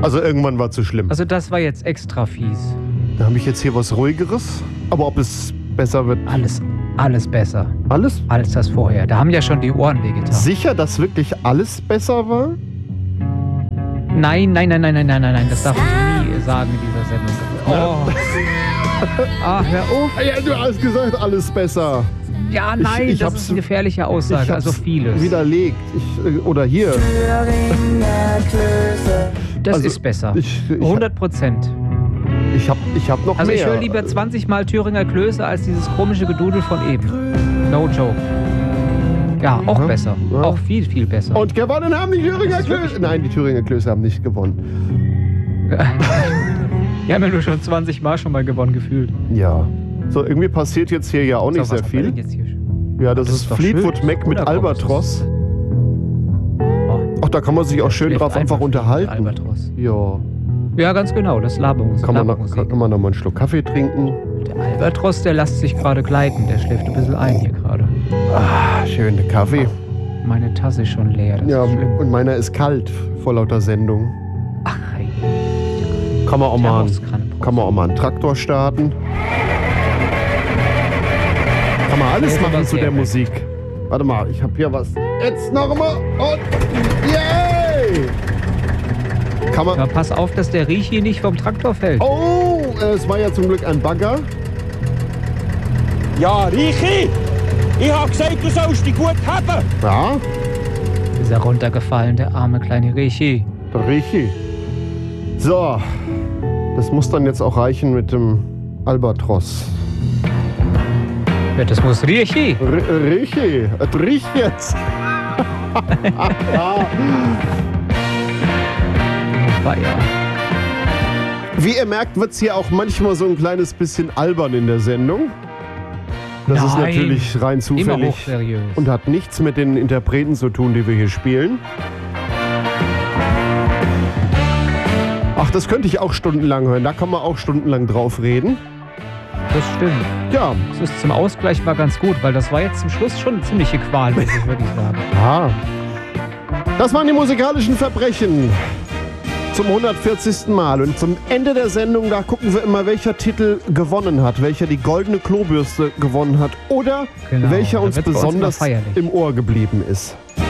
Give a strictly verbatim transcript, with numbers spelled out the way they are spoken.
Also irgendwann war es zu schlimm. Also das war jetzt extra fies. Da habe ich jetzt hier was Ruhigeres. Aber ob es besser wird? Alles, alles besser. Alles? Als das vorher. Da haben ja schon die Ohren wehgetan. Sicher, dass wirklich alles besser war? Nein, nein, nein, nein, nein, nein, nein, nein. Das darf ich nie sagen in dieser Sendung. Oh. Ah, hör auf. Ja, du hast gesagt, alles besser. Ja, nein, ich, ich das ist eine gefährliche Aussage. Also vieles. Widerlegt. Ich, oder hier. Das also, ist besser. Ich, ich, hundert Prozent. Ich hab, ich hab noch also mehr. Also ich höre lieber zwanzig Mal Thüringer Klöße als dieses komische Gedudel von eben. No joke. Ja, auch ja, besser. Ja. Auch viel, viel besser. Und gewonnen haben die Thüringer Klöße. Nein, die Thüringer Klöße haben nicht gewonnen. Die haben ja nur schon zwanzig Mal schon mal gewonnen gefühlt. Ja. So, irgendwie passiert jetzt hier ja auch nicht so, sehr viel. Jetzt hier? Ja, das, das ist, ist Fleetwood schön. Mac mit Albatros. Oh. Ach, da kann man sich auch schön drauf einfach unterhalten. Albatros. Ja. Ja, ganz genau, das Labermusik. Kann man, noch, kann, kann man noch mal einen Schluck Kaffee trinken? Der Albatros, der lässt sich gerade gleiten. Der schläft ein bisschen ein hier gerade. Ah, schön, der Kaffee. Meine Tasse ist schon leer. Das ja, ist schlimm. Und meiner ist kalt vor lauter Sendung. Ach, hey. Kann man auch mal einen, kann man auch mal einen Traktor starten. Kann man alles machen zu der Musik. Warte mal, ich hab hier was. Jetzt nochmal und yay! Kann man. Ja, pass auf, dass der Riechi nicht vom Traktor fällt. Oh, es war ja zum Glück ein Bagger. Ja, Riechi! Ich hab gesagt, du sollst dich gut haben. Ja? Ist er runtergefallen, der arme kleine Riechi. Der Riechi. So, das muss dann jetzt auch reichen mit dem Albatros. Ja, das muss Riechi. R Riechi, es riecht jetzt. Ja. Wie ihr merkt, wird es hier auch manchmal so ein kleines bisschen albern in der Sendung. Das Nein, ist natürlich rein zufällig und hat nichts mit den Interpreten zu tun, die wir hier spielen. Ach, das könnte ich auch stundenlang hören. Da kann man auch stundenlang drauf reden. Das stimmt. Ja. Das ist zum Ausgleich mal ganz gut, weil das war jetzt zum Schluss schon eine ziemliche Qual, muss ich wirklich sagen. Ja. Das waren die musikalischen Verbrechen. Zum hundertvierzigsten Mal. Und zum Ende der Sendung, da gucken wir immer, welcher Titel gewonnen hat, welcher die goldene Klobürste gewonnen hat oder genau, welcher uns besonders im Ohr geblieben ist.